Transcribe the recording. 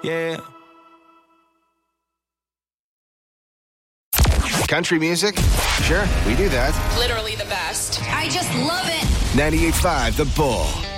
Yeah. Country music? Sure, we do that. Literally the best. I just love it. 98.5 The Bull.